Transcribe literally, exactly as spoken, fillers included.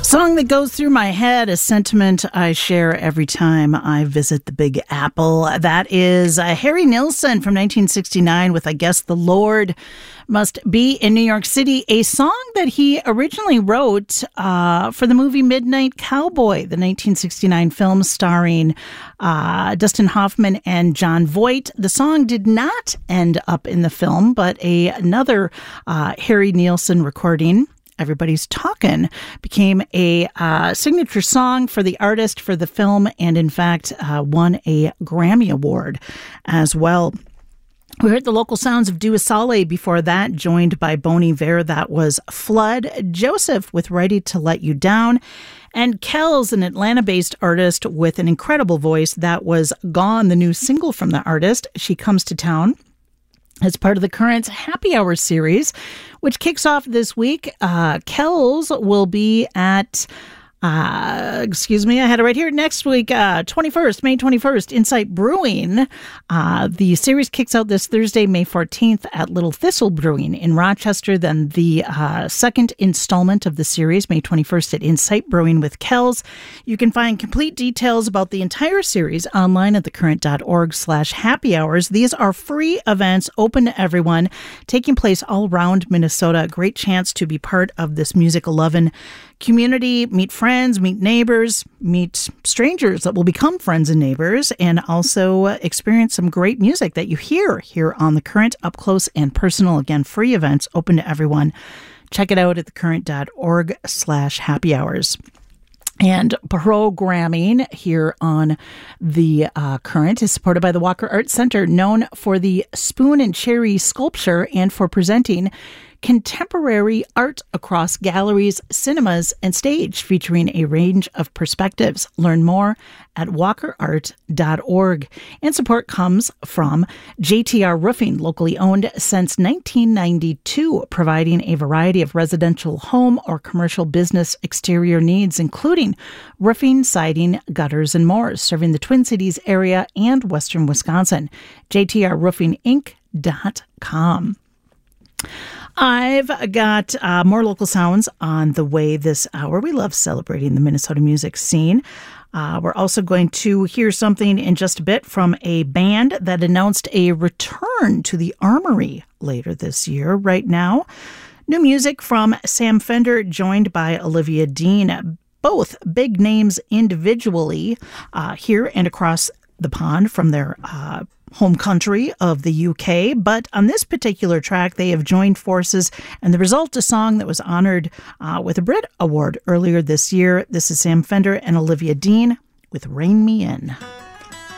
Song that goes through my head, a sentiment I share every time I visit the Big Apple. That is uh, Harry Nilsson from nineteen sixty-nine with I Guess the Lord Must Be in New York City, a song that he originally wrote uh, for the movie Midnight Cowboy, the nineteen sixty-nine film starring uh, Dustin Hoffman and Jon Voight. The song did not end up in the film, but a, another uh, Harry Nilsson recording, Everybody's Talkin', became a uh, signature song for the artist for the film, and in fact uh, won a Grammy Award as well. We heard the local sounds of Dua Saleh before that, joined by Bon Iver. That was Flood. Joseph with Ready to Let You Down. And Kells, an Atlanta-based artist with an incredible voice. That was Gone, the new single from the artist. She comes to town as part of the current Happy Hour series, which kicks off this week. Uh, Kells will be at, uh, excuse me, I had it right here, next week, uh, twenty-first, May twenty-first, Insight Brewing. Uh, the series kicks out this Thursday, May fourteenth at Little Thistle Brewing in Rochester. Then the uh, second installment of the series, May twenty-first at Insight Brewing with Kells. You can find complete details about the entire series online at thecurrent.org slash happy hours. These are free events open to everyone, taking place all around Minnesota. A great chance to be part of this music loving community, meet friends, meet neighbors, meet strangers that will become friends and neighbors, and also experience some great music that you hear here on The Current, up close and personal. Again, free events open to everyone. Check it out at thecurrent.org slash happy hours. And programming here on the uh, Current is supported by the Walker Art Center, known for the Spoon and Cherry sculpture and for presenting contemporary art across galleries, cinemas, and stage, featuring a range of perspectives. Learn more at walker art dot org. And support comes from J T R Roofing, locally owned since nineteen ninety-two, providing a variety of residential home or commercial business exterior needs, including roofing, siding, gutters, and more, serving the Twin Cities area and western Wisconsin. J T R roofing inc dot com. I've got uh, more local sounds on the way this hour. We love celebrating the Minnesota music scene. Uh, we're also going to hear something in just a bit from a band that announced a return to the Armory later this year. Right now, new music from Sam Fender, joined by Olivia Dean. Both big names individually uh, here and across the pond from their uh home country of the U K, but on this particular track, they have joined forces, and the result, a song that was honored uh, with a Brit Award earlier this year. This is Sam Fender and Olivia Dean with Rein Me In.